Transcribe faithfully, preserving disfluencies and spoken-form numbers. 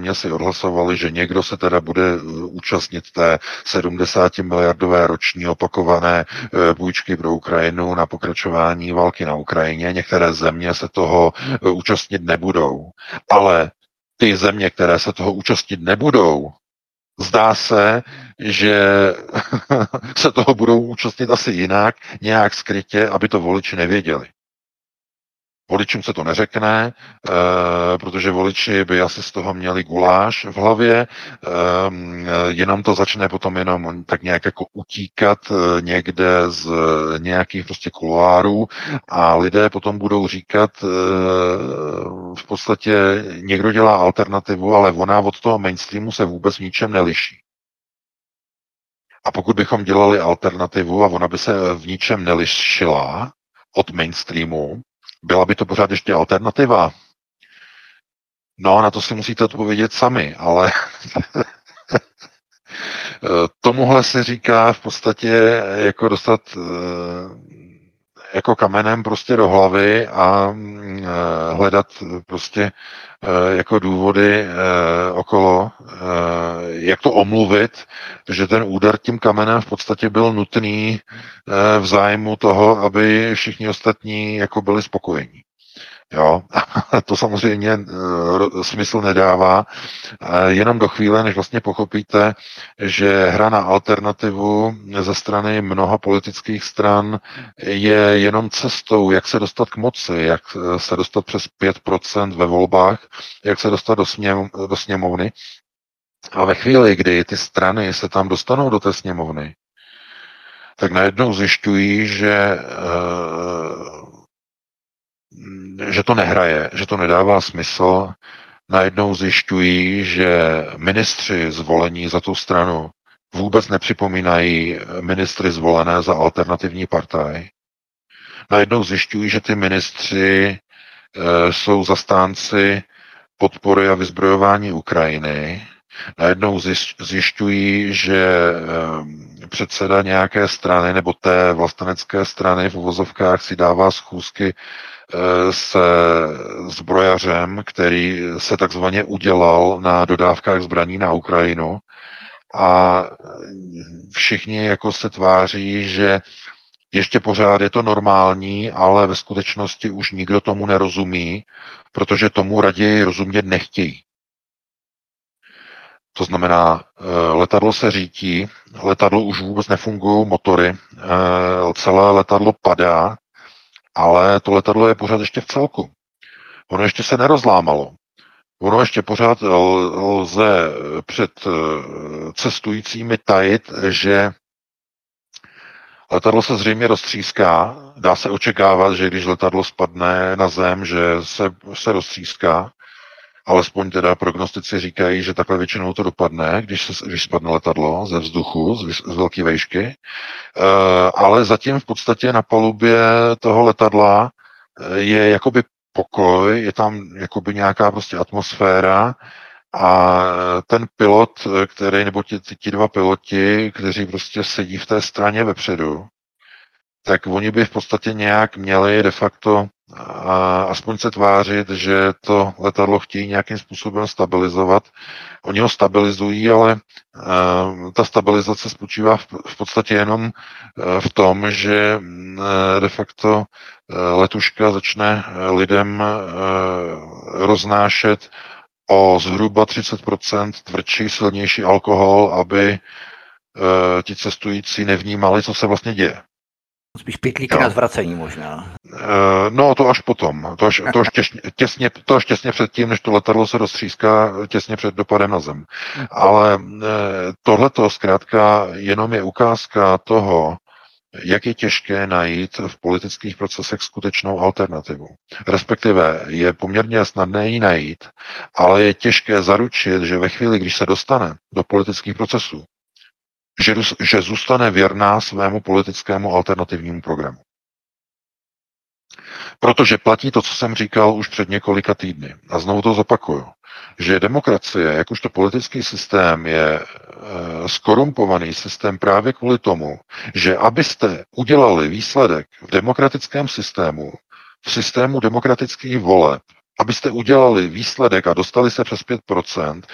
země si odhlasovali, že někdo se teda bude účastnit té sedmdesát miliardové roční opakované půjčky pro Ukrajinu na pokračování války na Ukrajině. Některé země se toho účastnit nebudou. Ale ty země, které se toho účastnit nebudou, zdá se, že se toho budou účastnit asi jinak, nějak skrytě, aby to voliči nevěděli. Voličům se to neřekne, e, protože voliči by asi z toho měli guláš v hlavě, e, jenom to začne potom jenom tak nějak jako utíkat e, někde z nějakých prostě kuloárů a lidé potom budou říkat, e, v podstatě někdo dělá alternativu, ale ona od toho mainstreamu se vůbec ničem neliší. A pokud bychom dělali alternativu a ona by se v ničem nelišila od mainstreamu, byla by to pořád ještě alternativa? No, na to si musíte odpovědět sami, ale tomuhle se říká v podstatě jako dostat jako kamenem prostě do hlavy a hledat prostě jako důvody okolo, jak to omluvit, že ten úder tím kamenem v podstatě byl nutný v zájmu toho, aby všichni ostatní jako byli spokojení. Jo, to samozřejmě uh, smysl nedává, uh, jenom do chvíle, než vlastně pochopíte, že hra na alternativu ze strany mnoha politických stran je jenom cestou, jak se dostat k moci, jak se dostat přes pět procent ve volbách, jak se dostat do, sněm, do sněmovny. A ve chvíli, kdy ty strany se tam dostanou do té sněmovny, tak najednou zjišťují, že uh, že to nehraje, že to nedává smysl. Najednou zjišťují, že ministři zvolení za tu stranu vůbec nepřipomínají ministry zvolené za alternativní partaj. Najednou zjišťují, že ty ministři e, jsou zastánci podpory a vyzbrojování Ukrajiny. Najednou zjišťují, že e, předseda nějaké strany nebo té vlastenecké strany v uvozovkách si dává schůzky se zbrojařem, který se takzvaně udělal na dodávkách zbraní na Ukrajinu a všichni jako se tváří, že ještě pořád je to normální, ale ve skutečnosti už nikdo tomu nerozumí, protože tomu raději rozumět nechtějí. To znamená, letadlo se řítí, letadlo už vůbec nefungují motory, celé letadlo padá, ale to letadlo je pořád ještě v celku. Ono ještě se nerozlámalo. Ono ještě pořád lze před cestujícími tajit, že letadlo se zřejmě roztříská. Dá se očekávat, že když letadlo spadne na zem, že se, se roztříská. Alespoň teda prognostici říkají, že takhle většinou to dopadne, když, se, když spadne letadlo ze vzduchu, z, z velké vejšky. E, ale zatím v podstatě na palubě toho letadla je jakoby pokoj, je tam jakoby nějaká prostě atmosféra a ten pilot, který, nebo ti, ti dva piloti, kteří prostě sedí v té straně vepředu, tak oni by v podstatě nějak měli de facto a aspoň se tvářit, že to letadlo chtějí nějakým způsobem stabilizovat. Oni ho stabilizují, ale uh, ta stabilizace spočívá v, v podstatě jenom uh, v tom, že uh, de facto uh, letuška začne lidem uh, roznášet o zhruba třicet procent tvrdší, silnější alkohol, aby uh, ti cestující nevnímali, co se vlastně děje. Spíš pytlíky na zvracení možná. No, to až potom. To až, to až, těsně, těsně, to až těsně před tím, než to letadlo se roztříská, těsně před dopadem na zem. Ale tohleto zkrátka jenom je ukázka toho, jak je těžké najít v politických procesech skutečnou alternativu. Respektive je poměrně snadné ji najít, ale je těžké zaručit, že ve chvíli, když se dostane do politických procesů, Že, že zůstane věrná svému politickému alternativnímu programu. Protože platí to, co jsem říkal už před několika týdny. A znovu to zopakuju. Že demokracie, jakožto politický systém, je e, skorumpovaný systém právě kvůli tomu, že abyste udělali výsledek v demokratickém systému, v systému demokratických voleb, abyste udělali výsledek a dostali se přes pět procent,